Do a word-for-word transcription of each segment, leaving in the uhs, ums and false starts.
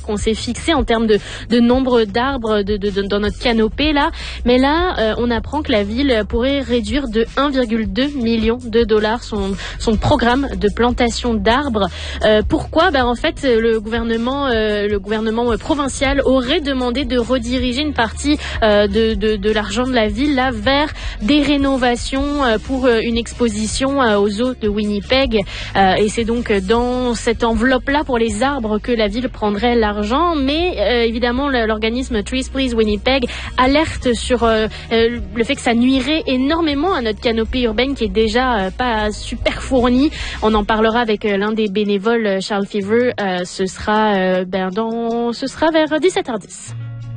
qu'on s'est fixé en termes de, de nombre d'arbres de, de, de, dans notre canopée là. Mais là, euh, on apprend que la ville pourrait réduire de un virgule deux million de dollars son, son programme de plantation d'arbres. Euh, pourquoi? Ben, en fait, le gouvernement, euh, le gouvernement provincial aurait demandé de rediriger une partie euh, de, de, de l'argent de la ville là vers des rénovations euh, pour euh, une exposition euh, aux eaux de Winnipeg. Euh, et c'est donc dans cette enveloppe-là pour les arbres que la ville prendrait l'argent. Mais euh, évidemment, l'organisme Trees Please Winnipeg alerte sur euh, euh, le fait que ça nuirait énormément à notre canopée urbaine qui est déjà euh, pas super fournie. On en parlera avec euh, l'un des bénévoles, Charles Fever. Euh, ce sera euh, ben dans, ce sera vers dix-sept heures dix.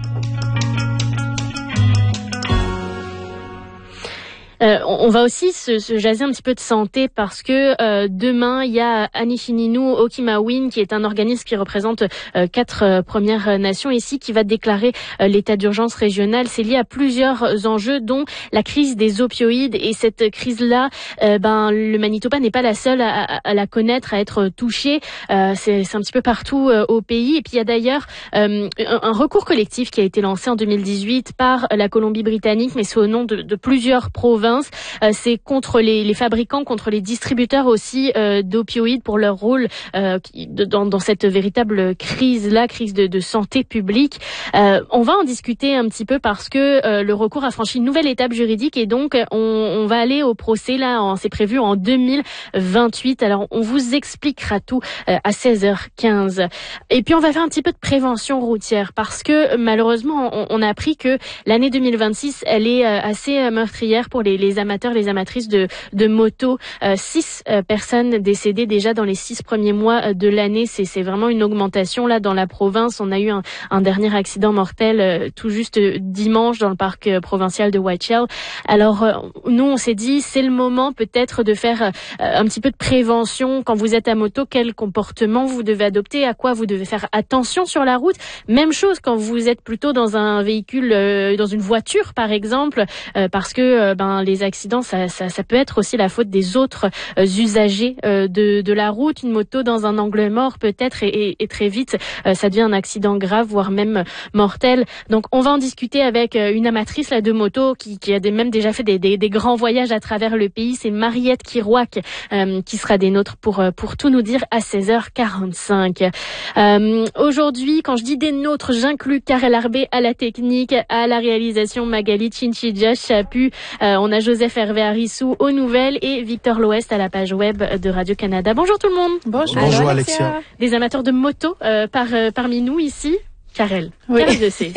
Euh, on va aussi se, se jaser un petit peu de santé parce que euh, demain il y a Anishinaabe Okimawin qui est un organisme qui représente euh, quatre euh, Premières Nations ici qui va déclarer euh, l'état d'urgence régional. C'est lié à plusieurs enjeux dont la crise des opioïdes et cette crise-là, euh, ben le Manitoba n'est pas la seule à, à, à la connaître, à être touchée. Euh, c'est, c'est un petit peu partout euh, au pays. Et puis il y a d'ailleurs euh, un, un recours collectif qui a été lancé en deux mille dix-huit par la Colombie-Britannique, mais c'est au nom de, de plusieurs provinces. Euh, c'est contre les, les fabricants, contre les distributeurs aussi euh, d'opioïdes pour leur rôle euh, dans, dans cette véritable crise-là, crise de, de santé publique. Euh, on va en discuter un petit peu parce que euh, le recours a franchi une nouvelle étape juridique et donc on, on va aller au procès là, en, c'est prévu en deux mille vingt-huit. Alors on vous expliquera tout euh, à seize heures quinze. Et puis on va faire un petit peu de prévention routière parce que malheureusement on, on a appris que l'année deux mille vingt-six elle est euh, assez meurtrière pour les les amateurs, les amatrices de, de moto. Euh, six euh, personnes décédées déjà dans les six premiers mois de l'année. C'est, c'est vraiment une augmentation là dans la province. On a eu un, un dernier accident mortel euh, tout juste dimanche dans le parc euh, provincial de Whiteshell. Alors euh, nous on s'est dit c'est le moment peut-être de faire euh, un petit peu de prévention quand vous êtes à moto. Quel comportement vous devez adopter, à quoi vous devez faire attention sur la route. Même chose quand vous êtes plutôt dans un véhicule, euh, dans une voiture par exemple, euh, parce que euh, ben les accidents, ça, ça, ça peut être aussi la faute des autres euh, usagers euh, de, de la route. Une moto dans un angle mort peut-être et, et, et très vite, euh, ça devient un accident grave, voire même mortel. Donc, on va en discuter avec euh, une amatrice là de moto qui, qui a des, même déjà fait des, des, des grands voyages à travers le pays. C'est Mariette Kirouac euh, qui sera des nôtres pour, pour tout nous dire à seize heures quarante-cinq. Euh, aujourd'hui, quand je dis des nôtres, j'inclus Karel Arbé à la technique, à la réalisation Magali Chinchidja Chapu. Euh, on a Joseph Hervé Arissou aux nouvelles et Victor L'Ouest à la page web de Radio-Canada. Bonjour tout le monde. Bonjour. Bonjour Alexia. Des amateurs de moto euh, par, euh, parmi nous ici. Karel. Oui. Karel, je sais.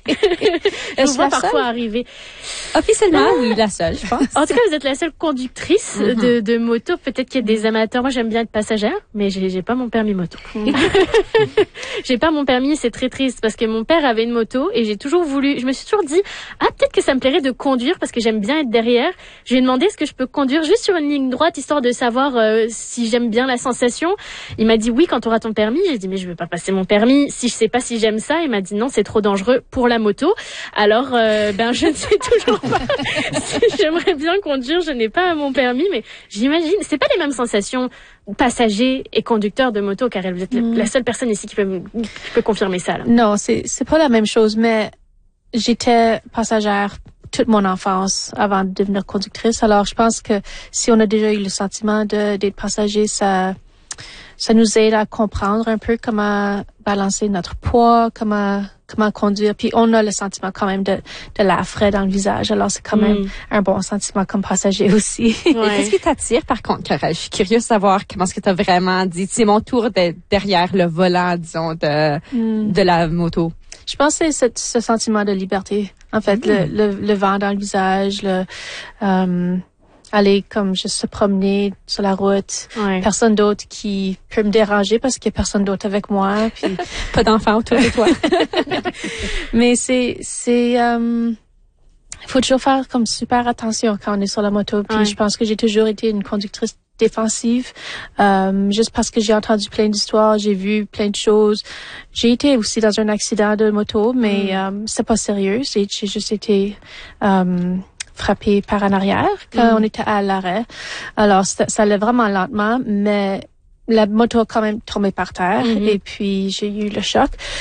Je vous vois parfois arriver. Officiellement, ah. oui, la seule, je pense. En tout cas, vous êtes la seule conductrice mm-hmm. de, de moto. Peut-être qu'il y a des amateurs. Moi, j'aime bien être passagère, mais j'ai, j'ai pas mon permis moto. Mm. J'ai pas mon permis, c'est très triste parce que mon père avait une moto et j'ai toujours voulu, je me suis toujours dit, ah, peut-être que ça me plairait de conduire parce que j'aime bien être derrière. Je lui ai demandé est-ce que je peux conduire juste sur une ligne droite histoire de savoir euh, si j'aime bien la sensation. Il m'a dit oui quand tu auras ton permis. J'ai dit mais je veux pas passer mon permis si je sais pas si j'aime ça. Il m'a dit non, c'est trop dangereux pour la moto. Alors, euh, ben, je ne sais toujours pas si j'aimerais bien conduire. Je n'ai pas mon permis, mais j'imagine, c'est pas les mêmes sensations passager et conducteur de moto, car vous êtes mm. la seule personne ici qui peut, qui peut confirmer ça, là. Non, c'est, c'est pas la même chose, mais j'étais passagère toute mon enfance avant de devenir conductrice. Alors, je pense que si on a déjà eu le sentiment de, d'être passager, ça, ça nous aide à comprendre un peu comment balancer notre poids, comment, comment conduire. Puis on a le sentiment quand même de, de l'air frais dans le visage. Alors c'est quand mm. même un bon sentiment comme passager aussi. Ouais. Qu'est-ce qui t'attire par contre, Karel? Je suis curieuse de savoir comment est-ce que tu as vraiment dit. C'est mon tour d'être derrière le volant, disons, de, mm. de la moto. Je pense que c'est ce, ce sentiment de liberté. En fait, mm. le, le, le vent dans le visage, le... Euh, aller comme juste se promener sur la route. Ouais. Personne d'autre qui peut me déranger parce qu'il y a personne d'autre avec moi. Puis pas d'enfants autour de toi. Mais c'est, c'est, euh, il faut toujours faire comme super attention quand on est sur la moto. Puis ouais. je pense que j'ai toujours été une conductrice défensive, euh, juste parce que j'ai entendu plein d'histoires, j'ai vu plein de choses. J'ai été aussi dans un accident de moto, mais mm. euh, c'est pas sérieux. C'est, j'ai juste été, euh, frappé par en arrière quand mm. on était à l'arrêt. Alors, ça, ça allait vraiment lentement, mais la moto a quand même tombé par terre mm-hmm. et puis j'ai eu le choc.